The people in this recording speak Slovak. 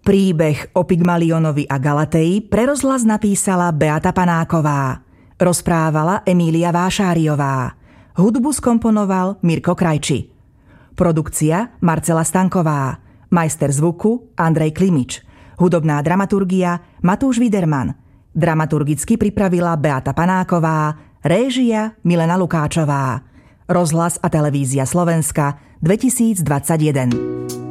Príbeh o Pygmalionovi a Galatei pre rozhlas napísala Beata Panáková. Rozprávala Emília Vášáriová. Hudbu skomponoval Mirko Krajči. Produkcia Marcela Stanková. Majster zvuku Andrej Klimič. Hudobná dramaturgia Matúš Widerman. Dramaturgicky pripravila Beata Panáková. Réžia Milena Lukáčová. Rozhlas a televízia Slovenska 2021.